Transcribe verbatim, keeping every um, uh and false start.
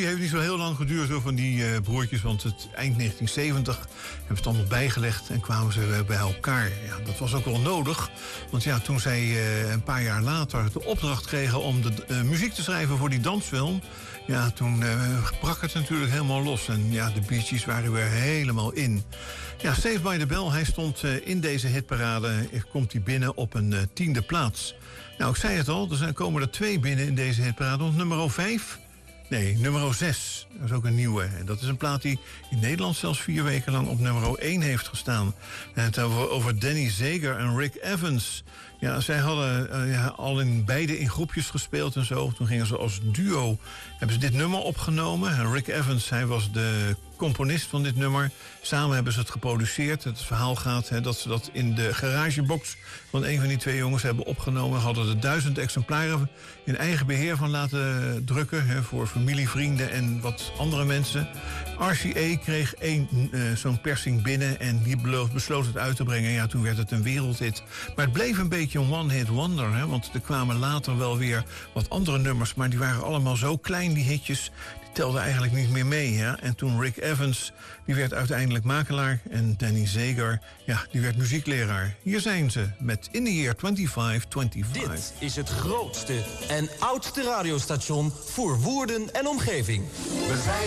heeft niet zo heel lang geduurd hoor, van die uh, broertjes. Want het eind negentien zeventig hebben ze het allemaal bijgelegd en kwamen ze uh, bij elkaar. Ja, dat was ook wel nodig. Want ja, toen zij uh, een paar jaar later de opdracht kregen om de uh, muziek te schrijven voor die dansfilm. Ja, toen uh, brak het natuurlijk helemaal los. En ja, de Bee Gees waren weer helemaal in. Ja, Saved by the Bell, hij stond uh, in deze hitparade. Komt hij binnen op een uh, tiende plaats. Nou, ik zei het al, er zijn, komen er twee binnen in deze hitparade. Want nummer vijf, nee, nummer zes, dat is ook een nieuwe. En dat is een plaat die in Nederland zelfs vier weken lang op nummer één heeft gestaan. En het over, over Danny Zager en Rick Evans. Ja, zij hadden uh, ja, al in beide in groepjes gespeeld en zo. Toen gingen ze als duo, hebben ze dit nummer opgenomen. En Rick Evans, hij was de componist van dit nummer. Samen hebben ze het geproduceerd. Het verhaal gaat hè, dat ze dat in de garagebox van een van die twee jongens hebben opgenomen. Hadden er duizend exemplaren in eigen beheer van laten drukken. Hè, voor familie, vrienden en wat andere mensen. R C A kreeg één uh, zo'n persing binnen en die besloot het uit te brengen. Ja, toen werd het een wereldhit. Maar het bleef een beetje een one-hit wonder. Hè, want er kwamen later wel weer wat andere nummers. Maar die waren allemaal zo klein, die hitjes. Die telden eigenlijk niet meer mee. Hè? En toen Rick Evans, die werd uiteindelijk makelaar. En Danny Zager, ja, die werd muziekleraar. Hier zijn ze met In the Year vijfentwintig vijfentwintig. Dit is het grootste en oudste radiostation voor Woerden en omgeving. We zijn